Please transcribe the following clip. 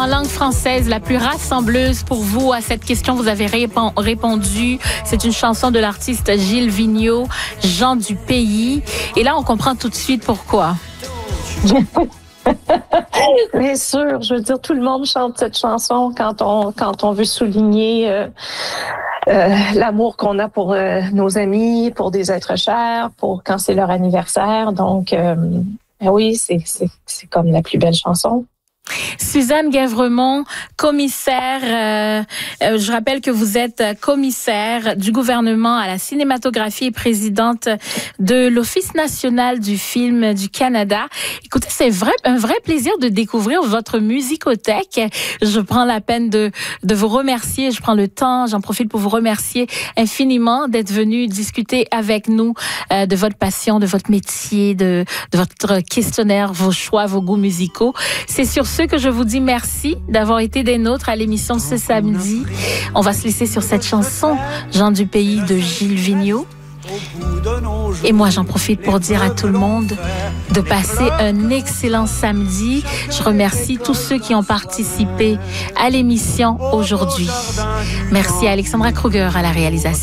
en langue française la plus rassembleuse pour vous? À cette question, vous avez répondu. C'est une chanson de l'artiste Gilles Vigneault, Gens du pays. Et là, on comprend tout de suite pourquoi. Bien sûr, je veux dire, tout le monde chante cette chanson quand on veut souligner l'amour qu'on a pour nos amis, pour des êtres chers, pour quand c'est leur anniversaire. Donc, oui, c'est comme la plus belle chanson. Suzanne Guèvremont, commissaire, je rappelle que vous êtes commissaire du gouvernement à la cinématographie et présidente de l'Office national du film du Canada. Écoutez, c'est un vrai plaisir de découvrir votre musicothèque. Je prends la peine de vous remercier, je prends le temps, j'en profite pour vous remercier infiniment d'être venu discuter avec nous de votre passion, de votre métier, de votre questionnaire, vos choix, vos goûts musicaux. C'est sur ce que je vous dis merci d'avoir été des nôtres à l'émission ce samedi. On va se laisser sur cette chanson, Gens du pays de Gilles Vigneault. Et moi, j'en profite pour dire à tout le monde de passer un excellent samedi. Je remercie tous ceux qui ont participé à l'émission aujourd'hui. Merci à Alexandra Kruger à la réalisation.